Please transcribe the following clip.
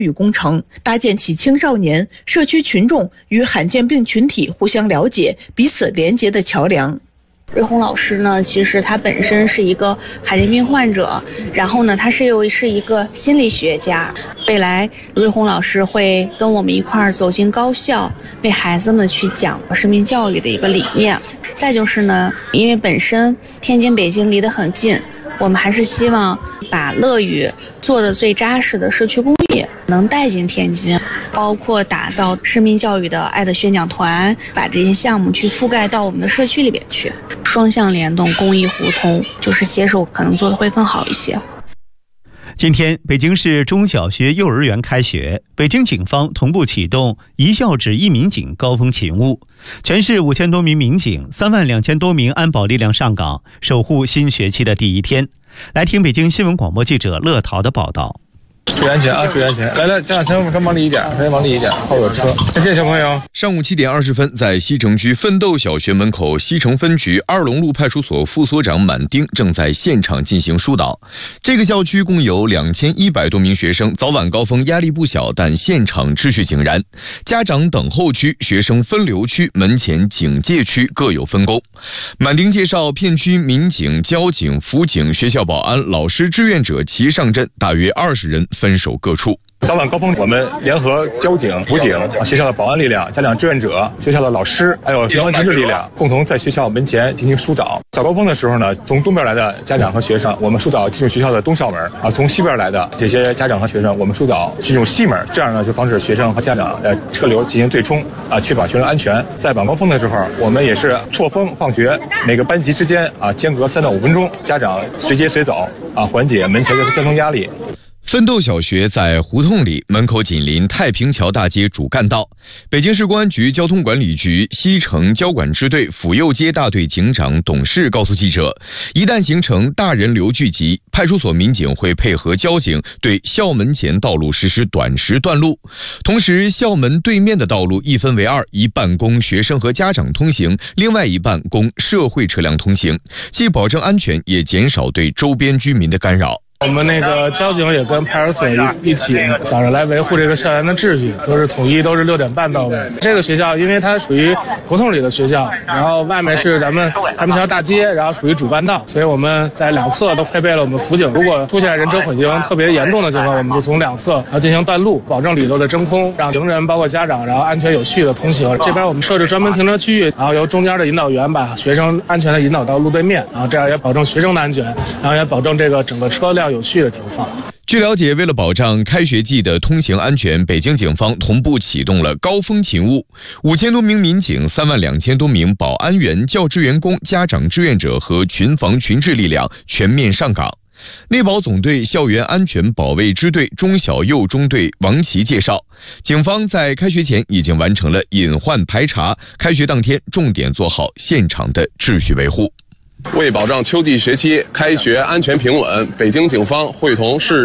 育工程，搭建起青少年、社区群众与罕见病群体互相了解、彼此连结的桥梁。 瑞红老师呢，其实他本身是一个罕见病患者，然后呢，他又是一个心理学家。未来瑞红老师会跟我们一块儿走进高校，为孩子们去讲生命教育的一个理念。再就是呢，因为本身天津、北京离得很近，我们还是希望把乐语做的最扎实的社区公益能带进天津，包括打造生命教育的爱的宣讲团，把这些项目去覆盖到我们的社区里边去，双向联动，公益互通，就是携手可能做的会更好一些。 今天，北京市中小学、幼儿园开学，北京警方同步启动一校指一民警高峰勤务，全市5000多名民警、32000多名安保力量上岗，守护新学期的第一天。来听北京新闻广播记者乐陶的报道。 注意安全啊！注意安全！来，家长先往里一点，往里一点，后有车。再见，小朋友。 上午7点20分，在西城区奋斗小学门口，西城分局2龙路派出所副所长满丁正在现场进行疏导。这个校区共有2100多名学生，早晚高峰压力不小，但现场秩序井然。家长等候区、学生分流区、门前警戒区各有分工。满丁介绍，片区民警、交警、辅警、学校保安、老师、志愿者齐上阵，大约20人分守各处。 早晚高峰，我们联合交警、辅警、学校的保安力量、家长志愿者、学校的老师，还有人文同志力量，共同在学校门前进行疏导。早高峰的时候呢，从东边来的家长和学生，我们疏导进入学校的东校门啊；从西边来的这些家长和学生，我们疏导进入西门。这样呢，就防止学生和家长的车流进行对冲啊，确保学生安全。在晚高峰的时候，我们也是错峰放学，每个班级之间啊间隔3到5分钟，家长随接随走啊，缓解门前的交通压力。 奋斗小学在胡同里，门口紧邻太平桥大街主干道。北京市公安局交通管理局西城交管支队府右街大队警长董事告诉记者，一旦形成大人流聚集，派出所民警会配合交警对校门前道路实施短时断路，同时校门对面的道路一分为2，一半供学生和家长通行，另外一半供社会车辆通行，既保证安全，也减少对周边居民的干扰。 我们交警也跟派出所一起早上来维护这个校园的秩序，都是统一，都是6点半到位。这个学校因为它属于胡同里的学校，然后外面是咱们太平桥大街，然后属于主干道，所以我们在2侧都配备了我们辅警。如果出现人车混行特别严重的情况，我们就从2侧进行断路，保证里头的真空，让行人包括家长然后安全有序的通行。这边我们设置专门停车区域，然后由中间的引导员把学生安全的引导到路对面，然后这样也保证学生的安全，然后也保证这个整个车辆有序的停放。 据了解，为了保障开学季的通行安全，北京警方同步启动了高峰勤务，5000多名民警、32000多名保安员、教职员工、家长志愿者和群防群治力量全面上岗。内保总队校园安全保卫支队中小幼中队王琦介绍，警方在开学前已经完成了隐患排查，开学当天重点做好现场的秩序维护。 为保障秋季学期开学安全平稳，北京警方会同市